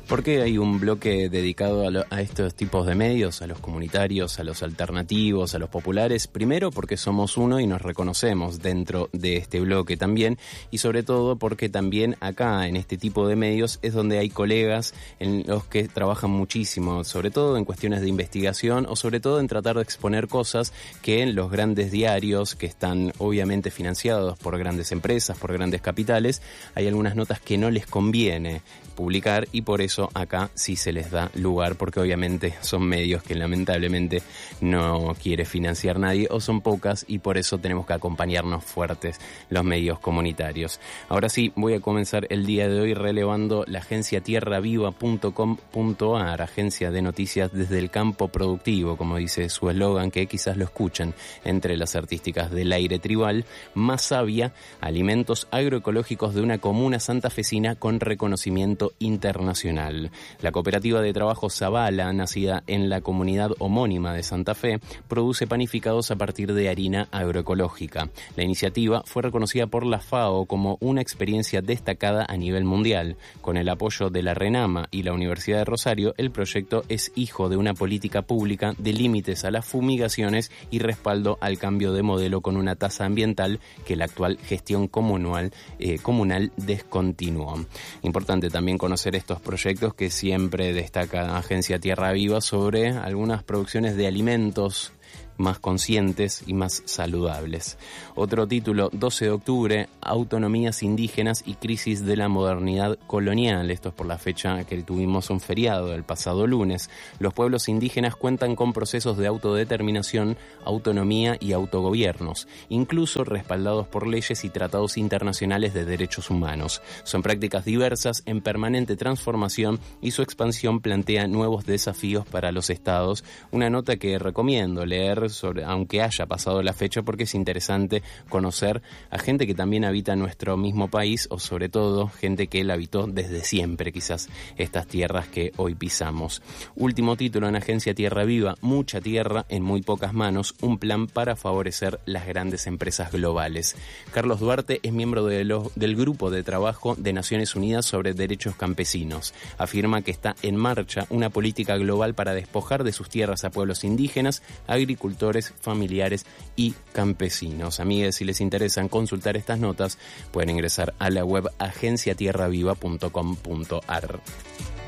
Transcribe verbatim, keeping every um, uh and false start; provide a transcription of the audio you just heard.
¿Por qué hay un bloque dedicado a, lo, a estos tipos de medios, a los comunitarios, a los alternativos, a los populares? Primero porque somos uno y nos reconocemos dentro de este bloque también, y sobre todo porque también acá en este tipo de medios es donde hay colegas en los que trabajan muchísimo, sobre todo en cuestiones de investigación o sobre todo en tratar de exponer cosas que en los grandes diarios, que están obviamente financiados por grandes empresas, por grandes capitales, hay algunas notas que no les conviene publicar, y por eso acá sí se les da lugar, porque obviamente son medios que lamentablemente no quiere financiar nadie, o son pocas, y por eso tenemos que acompañarnos fuertes los medios comunitarios. Ahora sí, voy a comenzar el día de hoy relevando la agencia tierra viva punto com punto a r, agencia de noticias desde el campo productivo, como dice su eslogan, que quizás lo escuchen entre las artísticas del aire tribal. Más sabia, alimentos agroecológicos de una comuna santafesina con reconocimiento internacional. La cooperativa de trabajo Zavala, nacida en la comunidad homónima de Santa Fe, produce panificados a partir de harina agroecológica. La iniciativa fue reconocida por la FAO como una experiencia destacada a nivel mundial. Con el apoyo de la RENAMA y la Universidad de Rosario, el proyecto es hijo de una política pública de límites a las fumigaciones y respaldo al cambio de modelo con una tasa ambiental que la actual gestión comunal, eh, comunal descontinuó. Importante también conocer estos proyectos que siempre destaca Agencia Tierra Viva sobre algunas producciones de alimentos más conscientes y más saludables. Otro título, doce de octubre, autonomías indígenas y crisis de la modernidad colonial. Esto es por la fecha que tuvimos un feriado el pasado lunes. Los pueblos indígenas cuentan con procesos de autodeterminación, autonomía y autogobiernos, incluso respaldados por leyes y tratados internacionales de derechos humanos. Son prácticas diversas en permanente transformación y su expansión plantea nuevos desafíos para los estados. Una nota que recomiendo leer, sobre, aunque haya pasado la fecha, porque es interesante conocer a gente que también habita nuestro mismo país, o sobre todo gente que él habitó desde siempre, quizás estas tierras que hoy pisamos. Último título en Agencia Tierra Viva, mucha tierra en muy pocas manos, un plan para favorecer las grandes empresas globales. Carlos Duarte es miembro de lo, del Grupo de Trabajo de Naciones Unidas sobre Derechos Campesinos. Afirma que está en marcha una política global para despojar de sus tierras a pueblos indígenas, agricultores, familiares y campesinos. Amigues, si les interesan consultar estas notas, pueden ingresar a la web agencia tierra viva punto com punto a r.